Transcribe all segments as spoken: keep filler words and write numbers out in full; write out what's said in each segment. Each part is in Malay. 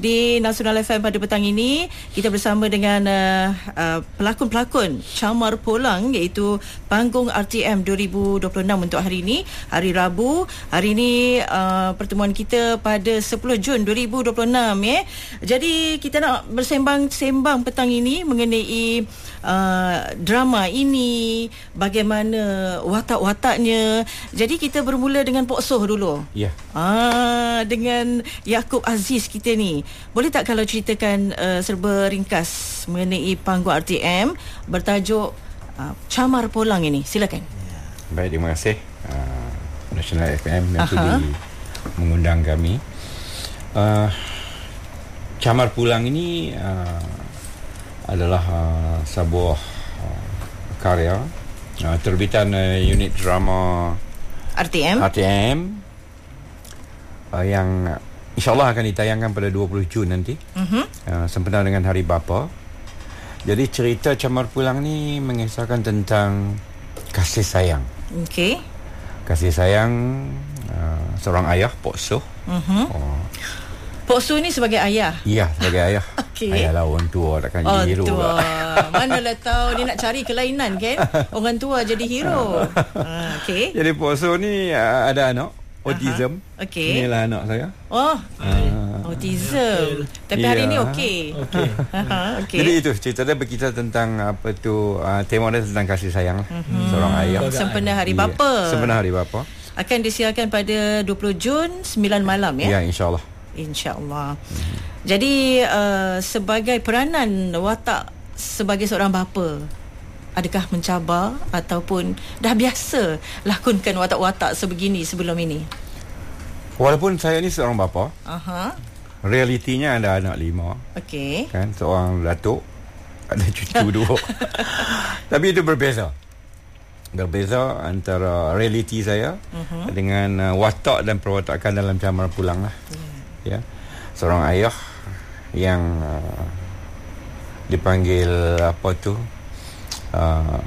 di Nasional F M pada petang ini. Kita bersama dengan uh, uh, pelakon-pelakon Camar Pulang, iaitu panggung R T M dua ribu dua puluh enam untuk hari ini, hari Rabu. Hari ini uh, pertemuan kita pada sepuluh Jun dua ribu dua puluh enam ya. Jadi kita nak bersembang-sembang petang ini mengenai uh, drama ini, bagaimana watak-wataknya. Jadi kita bermula dengan Pok Soh dulu. Ya. Ah, dengan Yaakob Aziz kita ni. Boleh tak kalau ceritakan uh, serba ringkas mengenai panggung R T M bertajuk uh, Camar Pulang ini? Silakan. Baik, terima kasih uh, Nasional F M yang sudi mengundang kami. Uh, Camar Pulang ini uh, adalah uh, sebuah uh, karya uh, terbitan uh, unit drama R T M R T M uh, yang insyaAllah akan ditayangkan pada dua puluh Jun nanti, uh-huh. uh, sempena dengan Hari Bapa. Jadi cerita Camar Pulang ni mengisahkan tentang kasih sayang. Okey. Kasih sayang uh, seorang ayah, Pok Soh. Uh-huh. Oh. Pok Soh ni sebagai ayah? Ya, sebagai ayah. Okay. Ayah lah, orang tua takkan oh, jadi hero tua. pula. Manalah tahu dia nak cari kelainan kan. Orang tua jadi hero. uh, okay. Jadi Pok Soh ni uh, ada anak autism. Uh-huh. Okay. Inilah anak saya. Oh, uh, autism. Tapi hari yeah. ni okey. Okey. uh-huh. Okay. Jadi itu cerita dia berkisah tentang apa tu, uh, tema dia tentang kasih sayang uh-huh. seorang ayah. Sempena Hari Bapa. Yeah. Sempena Hari Bapa. Akan disiarkan pada dua puluh Jun sembilan malam ya. Ya, insya-Allah. InsyaAllah. Hmm. Jadi uh, sebagai peranan watak sebagai seorang bapa, adakah mencabar ataupun dah biasa lakonkan watak-watak sebegini sebelum ini? Walaupun saya ni seorang bapa, Aha. realitinya ada anak lima. Okey. Kan, seorang datuk, ada cucu dua. Tapi itu berbeza. Berbeza antara realiti saya uh-huh. dengan uh, watak dan perwatakan dalam Camar Pulang lah. Yeah. Ya, seorang ayah yang uh, dipanggil apa tu uh,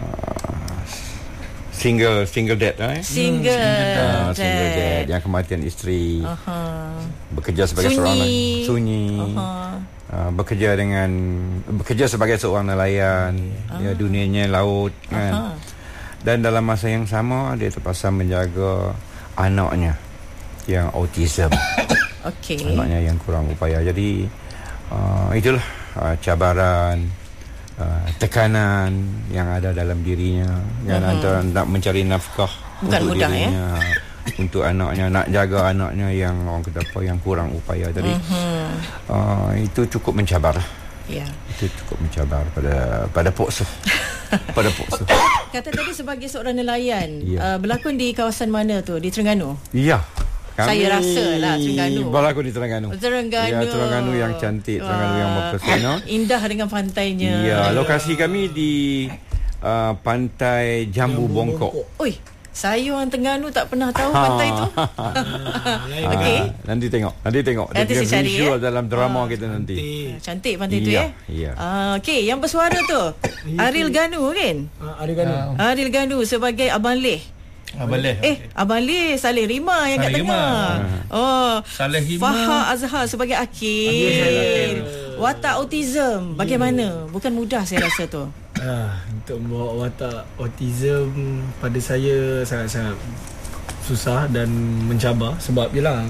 single single dad, eh? Single, uh, dad. single dad yang kematian isteri, uh-huh. bekerja sebagai sunyi. seorang sunyi, uh-huh. uh, bekerja dengan bekerja sebagai seorang nelayan, uh-huh. ya, dunianya laut kan, uh-huh. dan dalam masa yang sama dia terpaksa menjaga anaknya yang autism. Okey. Anaknya yang kurang upaya. Jadi uh, itulah uh, cabaran, uh, tekanan yang ada dalam dirinya. Yang uh-huh. antara nak mencari nafkah bukan untuk mudah, dirinya, ya? Untuk anaknya, nak jaga anaknya yang orang kata apa, yang kurang upaya. Jadi uh-huh. uh, itu cukup mencabar. Ya. Itu cukup mencabar pada pada Pok Soh. Pada Pok Soh. Kata tadi sebagai seorang nelayan, ya. uh, berlakon di kawasan mana tu? Di Terengganu? Ya. Kami saya rasa lah Terengganu. Berlakon di Terengganu. Terengganu. Ya, Terengganu yang cantik, Wah. Terengganu yang berpesona. Indah dengan pantainya. Ya, lokasi kami di uh, pantai Jambu, Jambu Bongkok. Oi, saya orang Terengganu tak pernah tahu pantai tu. Okey. Nanti tengok, nanti tengok. Nanti dia saya cari visual ya. dalam drama ah, kita nanti. Cantik pantai tu ya. ya. Ya. Ah, okey, yang bersuara tu Ariel Ganu kan? Ah, Ariel Ganu. Uh, Ariel Ganu sebagai Abang Leh. Abang Leh. Eh, okay. Abang Leh Saleh Rima yang kat tengah. Oh, Saleh Rima. Fahar Azhar sebagai Akil. Watak autism bagaimana? Yeah. Bukan mudah saya rasa tu. Ah, untuk membawa watak autism pada saya sangat-sangat susah dan mencabar sebab bila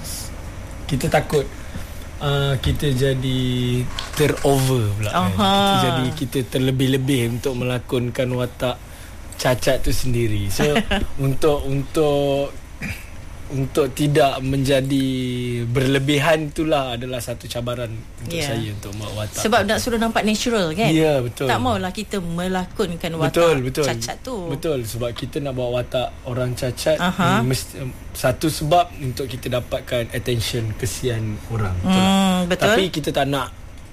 kita takut uh, kita jadi terover pula kan. Kita jadi kita terlebih-lebih untuk melakonkan watak cacat tu sendiri. So untuk untuk untuk tidak menjadi berlebihan itulah adalah satu cabaran untuk yeah. saya untuk buat watak. Sebab nak suruh nampak natural kan? Ya, yeah, betul. Tak maulah kita melakonkan watak betul, betul. cacat tu. Betul, sebab kita nak bawa watak orang cacat uh-huh. mesti, satu sebab untuk kita dapatkan attention, kesian orang. Betul, hmm, betul. Tapi kita tak nak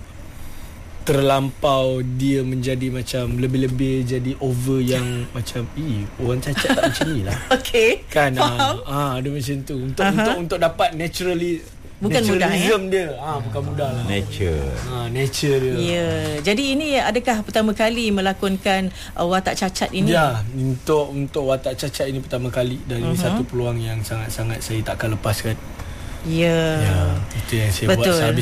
terlampau dia menjadi macam lebih-lebih jadi over yang macam ih orang cacat tak macam ni lah. Okey. Kan faham. ah, ah ada macam tu untuk uh-huh. untuk untuk dapat naturally bukan mudah ya. dia ah bukan mudah lah. Nature. Ah nature dia. Ya. Yeah. Jadi ini adakah pertama kali melakonkan uh, watak cacat ini? Ya, untuk untuk watak cacat ini pertama kali dan uh-huh. ini satu peluang yang sangat-sangat saya takkan lepaskan. Ya. Ya, itu yang saya betul. buat sehabis